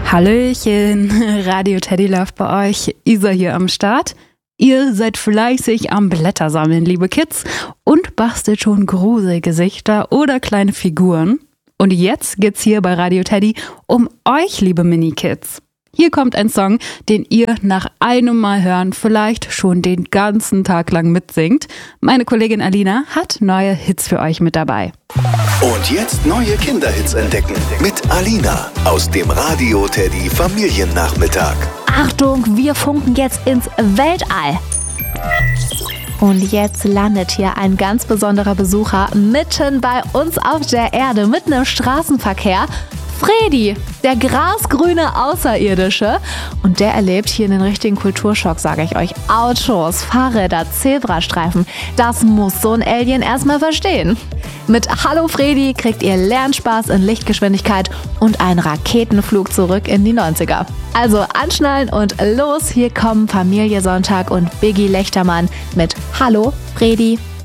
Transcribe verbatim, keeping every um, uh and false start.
Hallöchen, Radio Teddy Love bei euch, Isa hier am Start. Ihr seid fleißig am Blätter sammeln, liebe Kids, und bastelt schon Gruselgesichter oder kleine Figuren. Und jetzt geht's hier bei Radio Teddy um euch, liebe Mini-Kids. Hier kommt ein Song, den ihr nach einem Mal hören vielleicht schon den ganzen Tag lang mitsingt. Meine Kollegin Alina hat neue Hits für euch mit dabei. Und jetzt neue Kinderhits entdecken mit Alina aus dem Radio Teddy Familiennachmittag. Achtung, wir funken jetzt ins Weltall. Und jetzt landet hier ein ganz besonderer Besucher mitten bei uns auf der Erde, mitten im Straßenverkehr. Fredi, der grasgrüne Außerirdische. Und der erlebt hier einen richtigen Kulturschock, sage ich euch. Autos, Fahrräder, Zebrastreifen. Das muss so ein Alien erstmal verstehen. Mit Hallo Fredi kriegt ihr Lernspaß in Lichtgeschwindigkeit und einen Raketenflug zurück in die neunziger. Also anschnallen und los, hier kommen Familie Sonntag und Biggie Lechtermann mit Hallo Fredi.